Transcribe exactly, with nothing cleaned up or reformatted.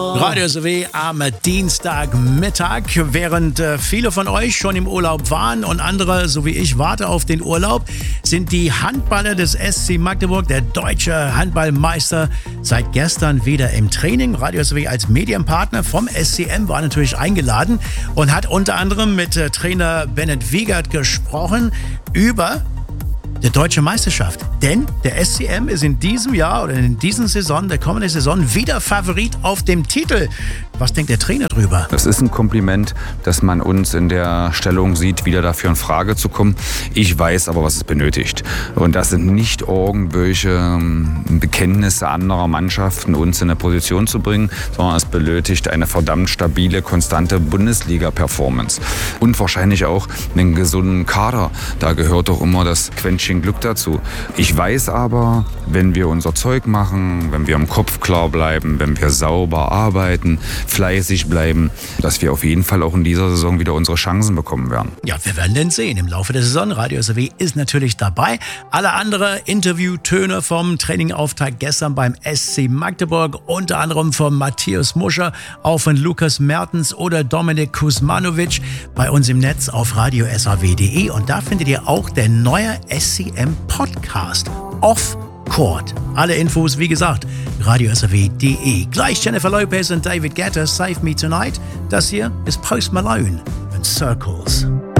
Radio S R W am Dienstagmittag, während äh, viele von euch schon im Urlaub waren und andere, so wie ich, warten auf den Urlaub, sind die Handballer des S C Magdeburg, der deutsche Handballmeister, seit gestern wieder im Training. Radio S R W als Medienpartner vom S C M war natürlich eingeladen und hat unter anderem mit äh, Trainer Bennett Wiegert gesprochen über die deutsche Meisterschaft. Denn der S C M ist in diesem Jahr oder in dieser Saison, der kommenden Saison, wieder Favorit auf dem Titel. Was denkt der Trainer drüber? Das ist ein Kompliment, dass man uns in der Stellung sieht, wieder dafür in Frage zu kommen. Ich weiß aber, was es benötigt. Und das sind nicht irgendwelche Bekenntnisse anderer Mannschaften, uns in eine Position zu bringen, sondern es benötigt eine verdammt stabile, konstante Bundesliga-Performance. Und wahrscheinlich auch einen gesunden Kader. Da gehört doch immer das Quäntchen Glück dazu. Ich weiß aber, wenn wir unser Zeug machen, wenn wir im Kopf klar bleiben, wenn wir sauber arbeiten, fleißig bleiben, dass wir auf jeden Fall auch in dieser Saison wieder unsere Chancen bekommen werden. Ja, wir werden den sehen im Laufe der Saison. Radio S R W ist natürlich dabei. Alle anderen Interviewtöne vom Trainingauftakt gestern beim S C Magdeburg, unter anderem von Matthias Muscher, auch von Lukas Mertens oder Dominik Kuzmanovic bei uns im Netz auf radio s r w punkt d e. Und da findet ihr auch der neue S C M Podcast Off Court. Alle Infos, wie gesagt, radio s r w punkt d e. Gleich Jennifer Lopez und David Guetta, Save Me Tonight. Das hier ist Post Malone und Circles.